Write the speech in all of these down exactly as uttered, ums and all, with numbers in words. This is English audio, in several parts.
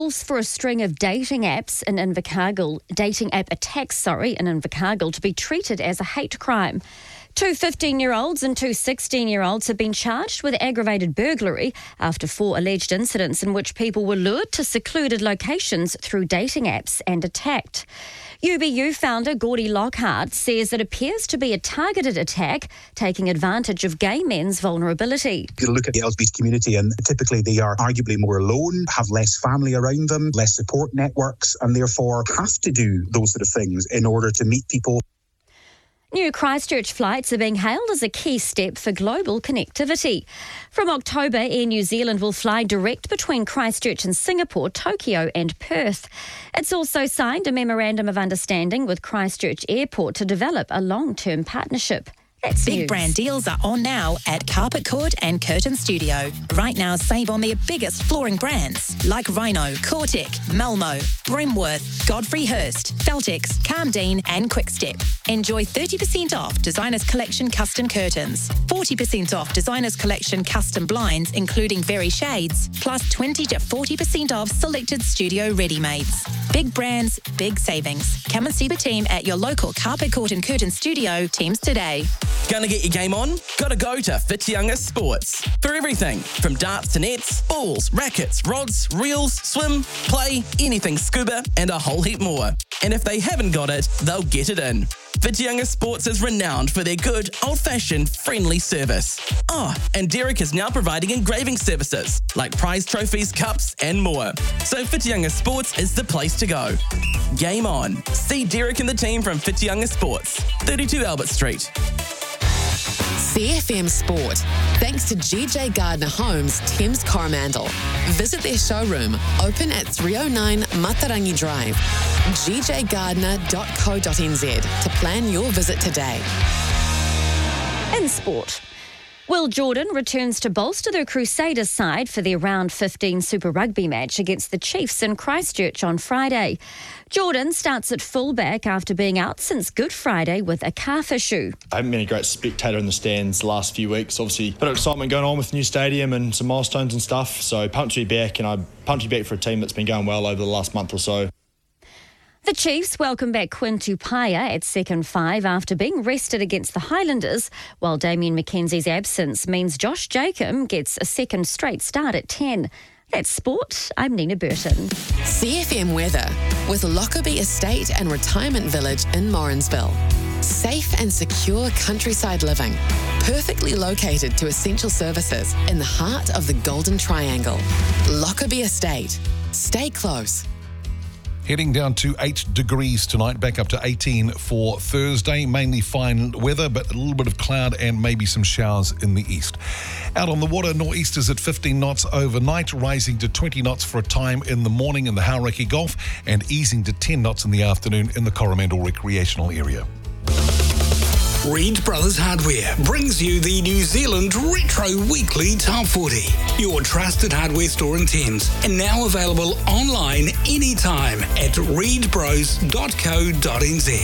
For a string of dating apps in Invercargill, dating app attacks, sorry, in Invercargill to be treated as a hate crime. Two fifteen-year-olds and two sixteen-year-olds have been charged with aggravated burglary after four alleged incidents in which people were lured to secluded locations through dating apps and attacked. U B U founder Gordy Lockhart says it appears to be a targeted attack, taking advantage of gay men's vulnerability. You look at the L G B T community and typically they are arguably more alone, have less family around them, less support networks, and therefore have to do those sort of things in order to meet people. New Christchurch flights are being hailed as a key step for global connectivity. From October, Air New Zealand will fly direct between Christchurch and Singapore, Tokyo and Perth. It's also signed a memorandum of understanding with Christchurch Airport to develop a long-term partnership. That's Big news. brand deals are on now at Carpet Court and Curtain Studio. Right now, save on their biggest flooring brands like Rhino, Cortec, Malmo, Brimworth, Godfrey Hirst, Feltex, Calmdean and Quickstep. Enjoy thirty percent off Designers Collection custom curtains, forty percent off Designers Collection custom blinds including Very Shades, plus twenty to forty percent off selected studio ready-mades. Big brands, big savings. Come and see the team at your local Carpet Court and Curtain Studio teams today. Gonna get your game on? Gotta go to Whitianga Sports. For everything from darts to nets, balls, rackets, rods, reels, swim, play, anything scuba, and a whole heap more. And if they haven't got it, they'll get it in. Whitianga Sports is renowned for their good, old-fashioned, friendly service. Oh, and Derek is now providing engraving services, like prize trophies, cups, and more. So Whitianga Sports is the place to go. Game on. See Derek and the team from Whitianga Sports, thirty-two Albert Street. C F M Sport, thanks to G J Gardner Homes, Thames Coromandel. Visit their showroom, open at three oh nine Matarangi Drive, g j gardner dot co dot n z to plan your visit today. In sport, Will Jordan returns to bolster the Crusaders side for their round fifteen Super Rugby match against the Chiefs in Christchurch on Friday. Jordan starts at fullback after being out since Good Friday with a calf issue. I haven't been a great spectator in the stands the last few weeks. Obviously, a bit of excitement going on with the new stadium and some milestones and stuff. So pumped to be back, and I'm pumped to be back for a team that's been going well over the last month or so. The Chiefs welcome back Quinn Tupaia at second five after being rested against the Highlanders, while Damien McKenzie's absence means Josh Jacob gets a second straight start at ten. That's sport. I'm Nina Burton. C F M weather with Lockerbie Estate and Retirement Village in Morrinsville. Safe and secure countryside living, perfectly located to essential services in the heart of the Golden Triangle. Lockerbie Estate. Stay close. Heading down to eight degrees tonight, back up to eighteen for Thursday. Mainly fine weather, but a little bit of cloud and maybe some showers in the east. Out on the water, nor'easters at fifteen knots overnight, rising to twenty knots for a time in the morning in the Hauraki Gulf and easing to ten knots in the afternoon in the Coromandel recreational area. Reed Brothers Hardware brings you the New Zealand Retro Weekly Top forty. Your trusted hardware store in Thames, and now available online anytime at reed bros dot co dot n z.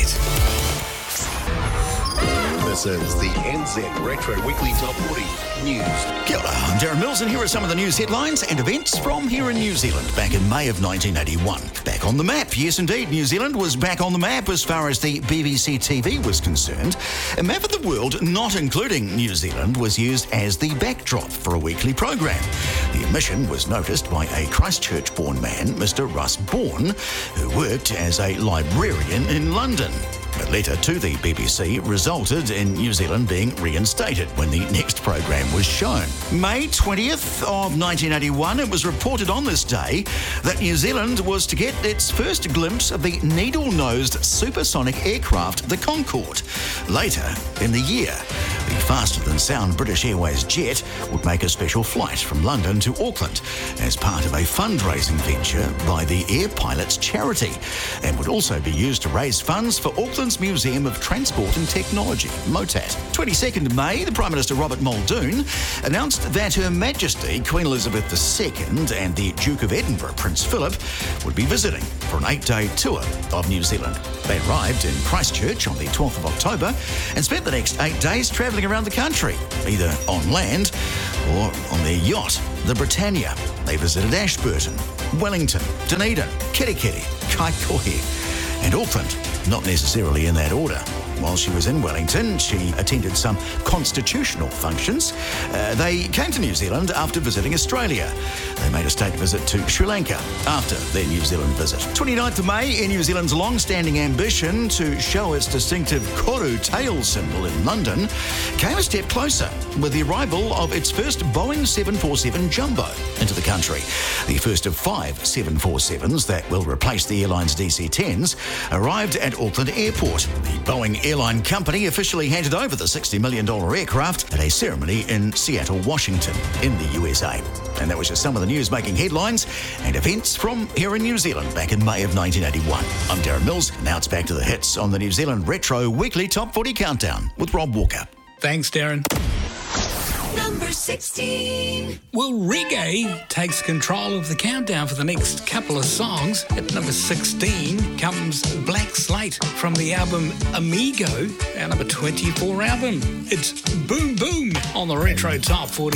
This is the N Z Retro Weekly Top forty News. Kia ora, I'm Darren Mills, and here are some of the news headlines and events from here in New Zealand back in May of nineteen eighty-one. Back on the map, yes indeed, New Zealand was back on the map as far as the B B C T V was concerned. A map of the world not including New Zealand was used as the backdrop for a weekly program. The omission was noticed by a Christchurch-born man, Mister Russ Bourne, who worked as a librarian in London. A letter to the B B C resulted in New Zealand being reinstated when the next program was shown. May twentieth of nineteen eighty-one, it was reported on this day that New Zealand was to get its first glimpse of the needle-nosed supersonic aircraft, the Concorde. Later in the year, the faster-than-sound British Airways jet would make a special flight from London to Auckland as part of a fundraising venture by the Air Pilots Charity, and would also be used to raise funds for Auckland's Museum of Transport and Technology, MOTAT. twenty-second of May, the Prime Minister Robert Muldoon announced that Her Majesty Queen Elizabeth the Second and the Duke of Edinburgh, Prince Philip, would be visiting for an eight-day tour of New Zealand. They arrived in Christchurch on the twelfth of October and spent the next eight days travelling around the country, either on land or on their yacht. the Britannia. They visited Ashburton, Wellington, Dunedin, Kirikiri, Kaikohe, and Auckland, not necessarily in that order. While she was in Wellington, she attended some constitutional functions. Uh, they came to New Zealand after visiting Australia. They made a state visit to Sri Lanka after their New Zealand visit. twenty-ninth of May, Air New Zealand's long-standing ambition to show its distinctive koru tail symbol in London came a step closer with the arrival of its first Boeing seven forty-seven Jumbo into the country. The first of five seven forty-sevens that will replace the airline's D C tens arrived at Auckland Airport. The Boeing Airline Company officially handed over the sixty million dollars aircraft at a ceremony in Seattle, Washington, in the U S A. And that was just some of the news making headlines and events from here in New Zealand back in May of nineteen eighty-one. I'm Darren Mills. Now it's back to the hits on the New Zealand Retro Weekly Top forty Countdown with Rob Walker. Thanks, Darren. Number sixteen. Well, reggae takes control of the countdown for the next couple of songs. At number sixteen comes Black Slate from the album Amigo, our number twenty-four album. It's Boom Boom on the Retro Top forty.